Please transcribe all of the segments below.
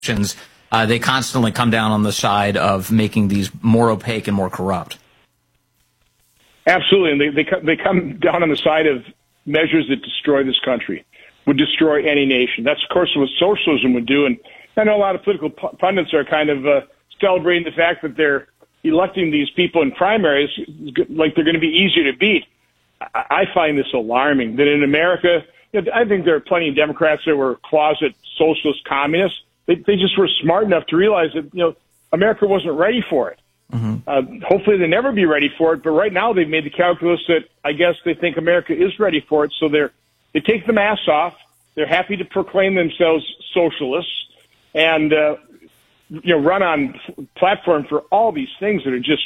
they constantly come down on the side of making these more opaque and more corrupt. Absolutely, and they come down on the side of measures that destroy this country, would destroy any nation. That's, of course, what socialism would do. And I know a lot of political pundits are kind of celebrating the fact that they're electing these people in primaries like they're going to be easier to beat. I find this alarming that in America, I think there are plenty of Democrats that were closet socialist communists. They just were smart enough to realize that, America wasn't ready for it. Mm-hmm. Hopefully they'll never be ready for it. But right now they've made the calculus that I guess they think America is ready for it. So they take the mask off. They're happy to proclaim themselves socialists and, run on platform for all these things that are just,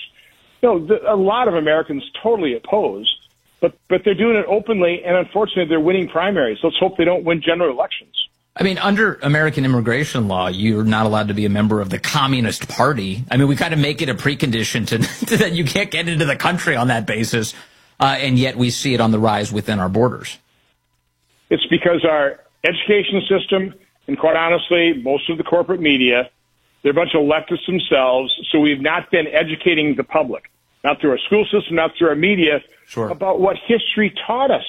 a lot of Americans totally oppose. But they're doing it openly, and unfortunately, they're winning primaries. Let's hope they don't win general elections. I mean, under American immigration law, you're not allowed to be a member of the Communist Party. I mean, we kind of make it a precondition to that you can't get into the country on that basis, and yet we see it on the rise within our borders. It's because our education system, and quite honestly, most of the corporate media, they're a bunch of leftists themselves, so we've not been educating the public, not through our school system, not through our media, sure, about what history taught us.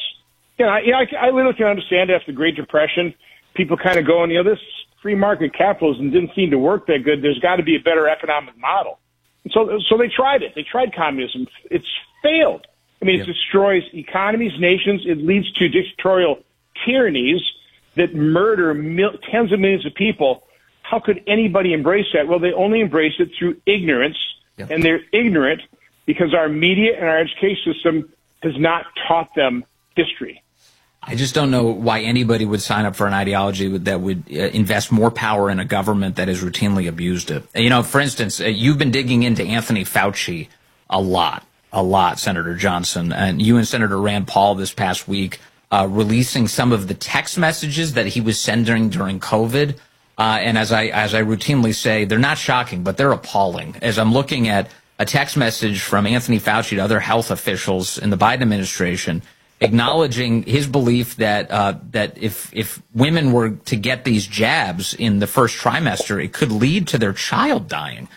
I literally can understand after the Great Depression, people kind of going, this free market capitalism didn't seem to work that good. There's got to be a better economic model. And so they tried it. They tried communism. It's failed. I mean, It destroys economies, nations. It leads to dictatorial tyrannies that murder tens of millions of people. How could anybody embrace that? Well, they only embrace it through ignorance, and they're ignorant because our media and our education system has not taught them history. I just don't know why anybody would sign up for an ideology that would invest more power in a government that has routinely abused it. For instance, you've been digging into Anthony Fauci a lot, Senator Johnson, and you and Senator Rand Paul this past week releasing some of the text messages that he was sending during COVID. And as I routinely say, they're not shocking, but they're appalling. As I'm looking at a text message from Anthony Fauci to other health officials in the Biden administration, acknowledging his belief that if women were to get these jabs in the first trimester, it could lead to their child dying.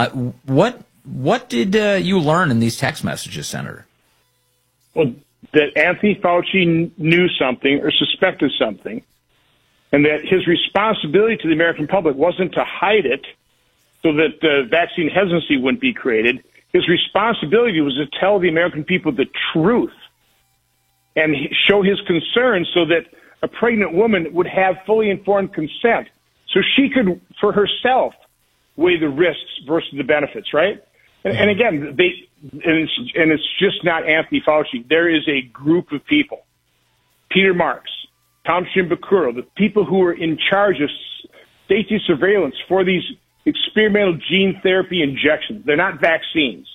What did you learn in these text messages, Senator? Well, that Anthony Fauci knew something or suspected something, and that his responsibility to the American public wasn't to hide it so that vaccine hesitancy wouldn't be created. His responsibility was to tell the American people the truth and show his concern so that a pregnant woman would have fully informed consent so she could, for herself, weigh the risks versus the benefits, right? And again, it's just not Anthony Fauci. There is a group of people, Peter Marks, Tom Shimbakuro, the people who are in charge of safety surveillance for these experimental gene therapy injections. They're not vaccines.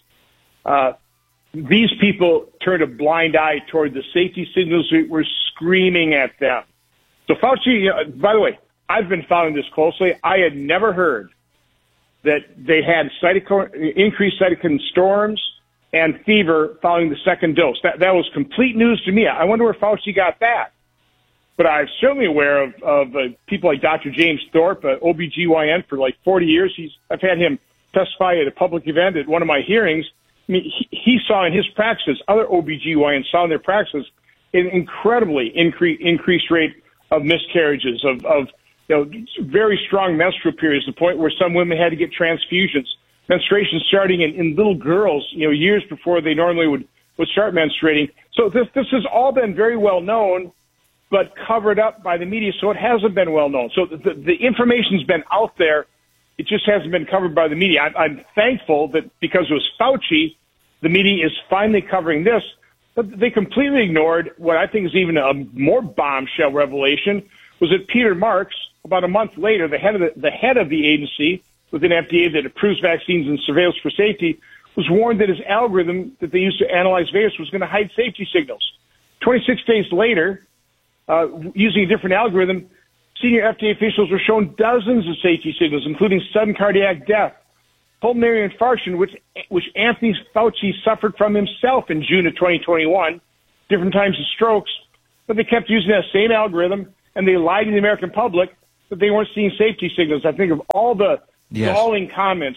These people turned a blind eye toward the safety signals that were screaming at them. So Fauci, by the way, I've been following this closely. I had never heard that they had increased cytokine storms and fever following the second dose. That was complete news to me. I wonder where Fauci got that. But I'm certainly aware of people like Dr. James Thorpe, OBGYN for like 40 years. I've had him testify at a public event at one of my hearings. I mean, he saw in his practices, other OBGYNs saw in their practices an incredibly increased rate of miscarriages, of very strong menstrual periods, to the point where some women had to get transfusions, menstruation starting in little girls, years before they normally would start menstruating. So this has all been very well known, but covered up by the media, so it hasn't been well known. So the information's been out there. It just hasn't been covered by the media. I'm thankful that because it was Fauci, the media is finally covering this, but they completely ignored what I think is even a more bombshell revelation, was that Peter Marks, about a month later, the head of the agency within FDA that approves vaccines and surveillance for safety, was warned that his algorithm that they used to analyze virus was going to hide safety signals. 26 days later, using a different algorithm, senior FDA officials were shown dozens of safety signals, including sudden cardiac death, pulmonary infarction, which Anthony Fauci suffered from himself in June of 2021, different times of strokes. But they kept using that same algorithm, and they lied to the American public that they weren't seeing safety signals. I think of all the galling comments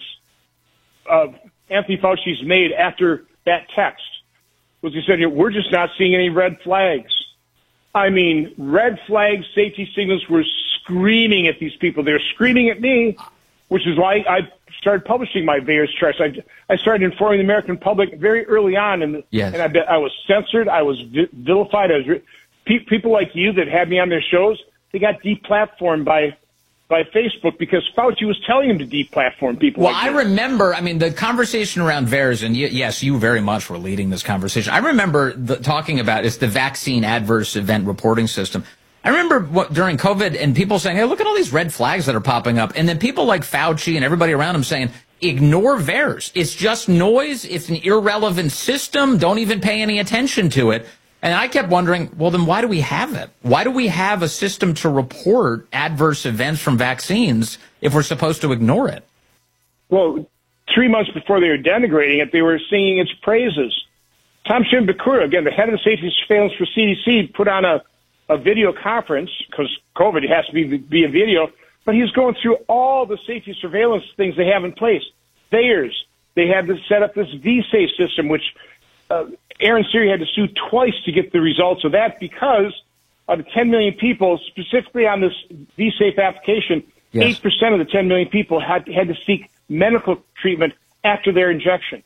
Anthony Fauci's made after that text. Was he said, we're just not seeing any red flags. I mean, red flag safety signals were screaming at these people. They're screaming at me, which is why I started publishing my VAERS charts. I started informing the American public very early on, and I was censored. I was vilified. People like you that had me on their shows, they got deplatformed by Facebook because Fauci was telling him to deplatform people. Well, like I remember, the conversation around VAERS, and yes, you very much were leading this conversation. I remember talking about it's the vaccine adverse event reporting system. I remember during COVID and people saying, hey, look at all these red flags that are popping up. And then people like Fauci and everybody around him saying, ignore VAERS. It's just noise. It's an irrelevant system. Don't even pay any attention to it. And I kept wondering, well, then why do we have it? Why do we have a system to report adverse events from vaccines if we're supposed to ignore it? Well, 3 months before they were denigrating it, they were singing its praises. Tom Shimbakura, again, the head of the safety surveillance for CDC, put on a video conference, because COVID has to be a video, but he's going through all the safety surveillance things they have in place. VAERS, they had to set up this vSafe system, which Aaron Siri had to sue twice to get the results of that because of the 10 million people, specifically on this vSafe application, 8% of the 10 million people had to seek medical treatment after their injection.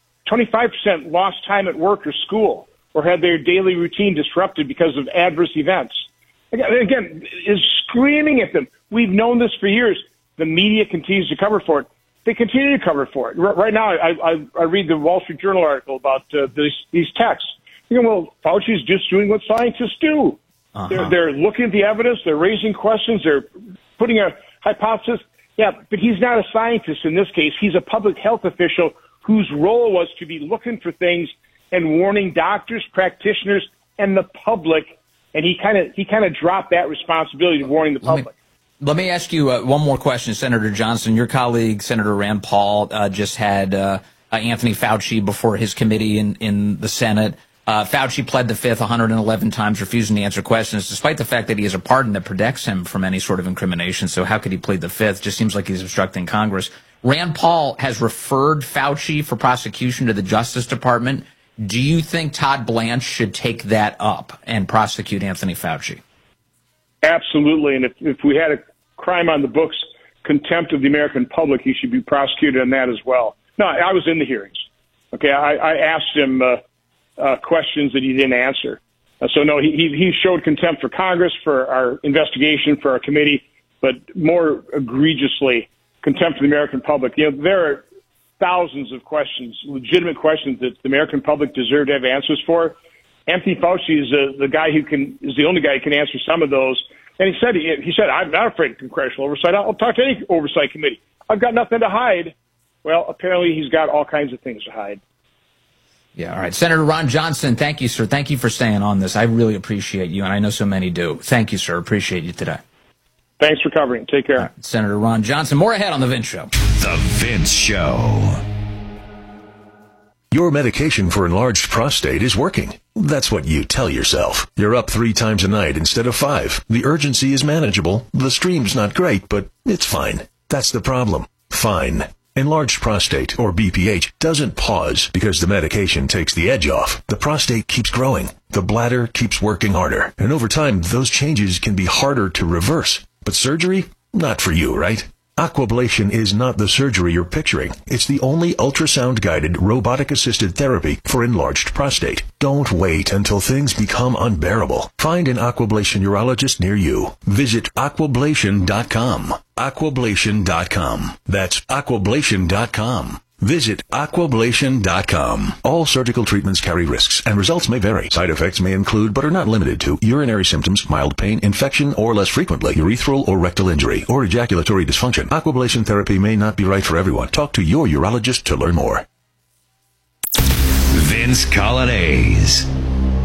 25% lost time at work or school or had their daily routine disrupted because of adverse events. Again, is screaming at them. We've known this for years. The media continues to cover for it. They continue to cover for it. Right now, I read the Wall Street Journal article about these texts. Well, Fauci's just doing what scientists do. They're looking at the evidence. They're raising questions. They're putting a hypothesis. Yeah, but he's not a scientist in this case. He's a public health official whose role was to be looking for things and warning doctors, practitioners, and the public. And he kind of dropped that responsibility of warning the public. Let me ask you one more question, Senator Johnson. Your colleague, Senator Rand Paul, just had Anthony Fauci before his committee in the Senate. Fauci pled the fifth 111 times, refusing to answer questions, despite the fact that he has a pardon that protects him from any sort of incrimination. So how could he plead the fifth? Just seems like he's obstructing Congress. Rand Paul has referred Fauci for prosecution to the Justice Department. Do you think Todd Blanche should take that up and prosecute Anthony Fauci? Absolutely. And if we had a crime on the books, contempt of the American public, he should be prosecuted on that as well. No, I was in the hearings. Okay, I asked him questions that he didn't answer. So, no, he showed contempt for Congress, for our investigation, for our committee, but more egregiously, contempt for the American public. There are thousands of questions, legitimate questions that the American public deserve to have answers for. Anthony Fauci is the only guy who can answer some of those. And he said, I'm not afraid of congressional oversight. I'll talk to any oversight committee. I've got nothing to hide. Well, apparently he's got all kinds of things to hide. Yeah, all right. Senator Ron Johnson, thank you, sir. Thank you for staying on this. I really appreciate you, and I know so many do. Thank you, sir. Appreciate you today. Thanks for covering. Take care. Right, Senator Ron Johnson. More ahead on The Vince Show. The Vince Show. Your medication for enlarged prostate is working. That's what you tell yourself. You're up 3 times a night instead of 5. The urgency is manageable. The stream's not great, but it's fine. That's the problem. Fine. Enlarged prostate, or BPH, doesn't pause because the medication takes the edge off. The prostate keeps growing. The bladder keeps working harder. And over time, those changes can be harder to reverse. But surgery? Not for you, right? Aquablation is not the surgery you're picturing. It's the only ultrasound-guided, robotic-assisted therapy for enlarged prostate. Don't wait until things become unbearable. Find an Aquablation urologist near you. Visit aquablation.com. Aquablation.com. That's aquablation.com. Visit aquablation.com. All surgical treatments carry risks, and results may vary. Side effects may include, but are not limited to, urinary symptoms, mild pain, infection, or less frequently, urethral or rectal injury, or ejaculatory dysfunction. Aquablation therapy may not be right for everyone. Talk to your urologist to learn more. Vince Coglianese.